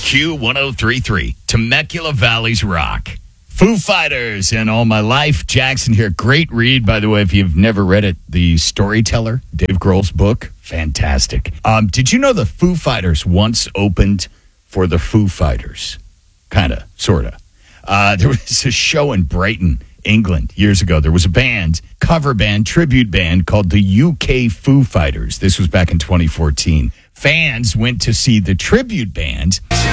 Q1033, Temecula Valley's Rock. Foo Fighters and All My Life. Jackson here. Great read, by the way, if you've never read it. The Storyteller, Dave Grohl's book. Fantastic. Did you know the Foo Fighters once opened for the Foo Fighters? Kind of, sort of. There was a show in Brighton, England, years ago. There was a band, cover band, tribute band called the UK Foo Fighters. This was back in 2014. Fans went to see the tribute band,